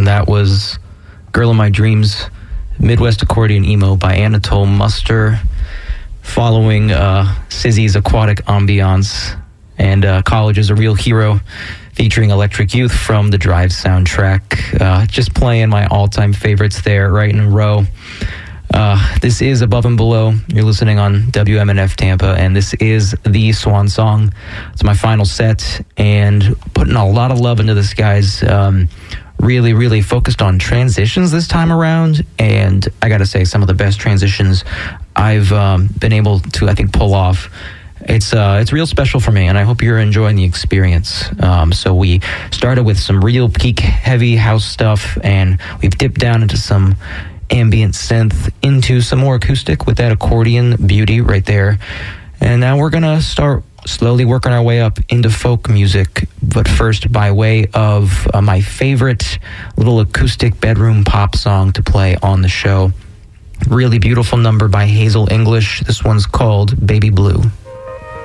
that was Girl in My Dreams, Midwest Accordion Emo by Anatole Muster, following Sizzy's Aquatic Ambiance and College is a Real Hero, featuring Electric Youth from the Drive soundtrack. Just playing my all-time favorites there right in a row. This is Above and Below. You're listening on WMNF Tampa, and this is the Swan Song. It's my final set, and putting a lot of love into this, guys. Really, really focused on transitions this time around, and I gotta say, some of the best transitions I've been able to, I think, pull off. It's real special for me, and I hope you're enjoying the experience. So we started with some real peak heavy house stuff, and we've dipped down into some ambient synth, into some more acoustic with that accordion beauty right there. And now we're gonna start slowly working our way up into folk music, but first by way of my favorite little acoustic bedroom pop song to play on the show. Really beautiful number by Hazel English. This one's called Baby Blue.